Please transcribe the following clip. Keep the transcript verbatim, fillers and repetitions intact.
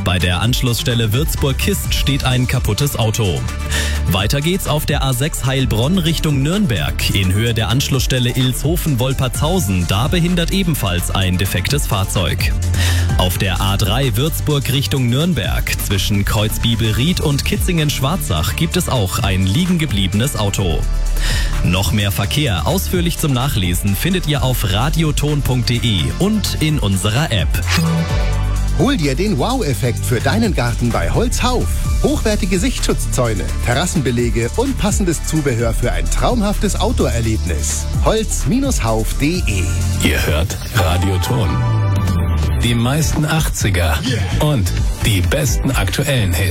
Bei der Anschlussstelle Würzburg-Kist steht ein kaputtes Auto. Weiter geht's auf der A sechs Heilbronn Richtung Nürnberg. In Höhe der Anschlussstelle Ilshofen-Wolpertshausen, da behindert ebenfalls ein defektes Fahrzeug. Auf der A drei Würzburg Richtung Nürnberg zwischen Kreuzbibelried und Kitzingen-Schwarzach gibt es auch ein liegen gebliebenes Auto. Noch mehr Verkehr ausführlich zum Nachlesen findet ihr auf radioton punkt de und in unserer App. Hol dir den Wow-Effekt für deinen Garten bei Holzhauf. Hochwertige Sichtschutzzäune, Terrassenbelege und passendes Zubehör für ein traumhaftes Outdoor-Erlebnis. Holz Hauf punkt de. Ihr hört Radioton. Die meisten achtziger und die besten aktuellen Hits.